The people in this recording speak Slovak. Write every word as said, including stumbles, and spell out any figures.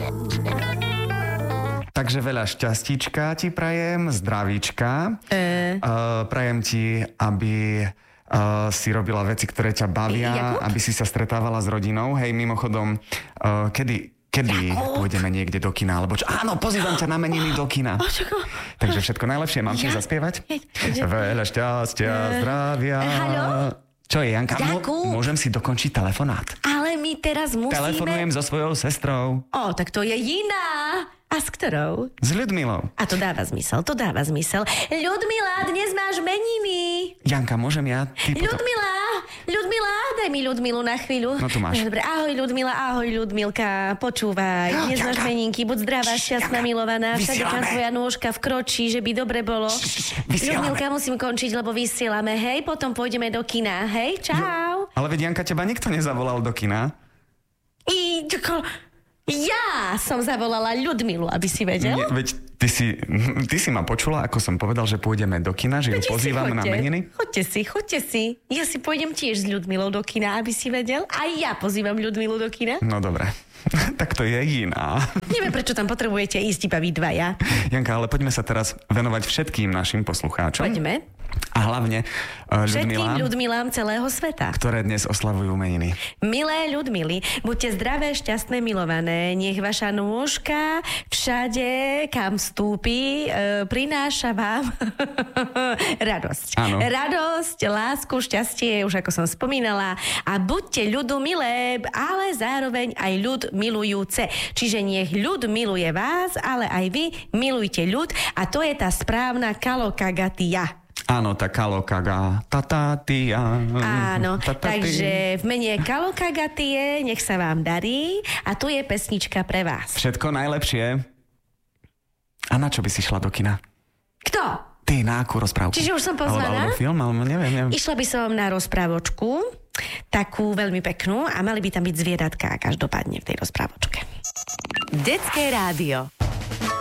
Takže veľa šťastíčka ti prajem, zdravíčka. E... Uh, prajem ti, aby uh, si robila veci, ktoré ťa bavia, Jakub? Aby si sa stretávala s rodinou. Hej, mimochodom, uh, kedy... Kedy Jakub? Pôjdeme niekde do kina? Alebo čo? Áno, pozývam ťa na meniny do kina. Takže všetko najlepšie. Mám ti ja? zaspievať? Veľa šťastia, uh, zdravia. Haló? Čo je, Janka? Mo- môžem si dokončiť telefonát? Ale my teraz musíme... Telefonujem so svojou sestrou. Ó, tak to je iná. A s ktorou? S Ľudmilou. A to dáva zmysel, to dáva zmysel. Ľudmila, dnes máš meniny. Janka, môžem ja? Ty potom... Ľudmila, Ľudmila, daj mi Ľudmilu na chvíľu. No tu máš. Dobre, ahoj Ľudmila, ahoj Ľudmilka, počúvaj. Dnes máš meninky, buď zdravá, šťastná, milovaná. Všade kam tvoja nôžka vkročí, že by dobre bolo. Ľudmilka, musím končiť, lebo vysielame, hej? Potom pôjdeme do kina, hej? Čau. Ale veď, Janka, teba nikto nezavolal do kina. I... Ja som zavolala Ľudmilu, aby si vedel. Nie, veď ty si, ty si ma počula, ako som povedal, že pôjdeme do kina, že ju pozývam na meniny? Choďte si, choďte si. Ja si pôjdem tiež s Ľudmilou do kina, aby si vedel. A ja pozývam Ľudmilu do kina. No dobre. Tak to je iná. Neviem, prečo tam potrebujete ísť iba vy dvaja. Janka, ale poďme sa teraz venovať všetkým našim poslucháčom. Poďme. A hlavne uh, Ľudmilám. Všetkým Ľudmilám celého sveta. Ktoré dnes oslavujú meniny. Milé Ľudmily, buďte zdravé, šťastné, milované. Nech vaša nôžka všade, kam vstúpi, e, prináša vám radosť. Áno. Radosť, lásku, šťastie, už ako som spomínala. A buďte ľudu milé, ale zároveň aj ľud milujúce. Čiže nech ľud miluje vás, ale aj vy milujte ľud. A to je tá správna kalokagatia. Áno, tá kalokagatia. Áno, takže v mene kalokagatie nech sa vám darí a tu je pesnička pre vás. Všetko najlepšie. A na čo by si šla do kina? Kto? Ty, na akú rozprávku? Čiže už som pozvaná? Alebo film, alebo neviem, neviem. Išla by som na rozprávočku, takú veľmi peknú a mali by tam byť zvieratka každopádne v tej rozprávočke. Detské rádio.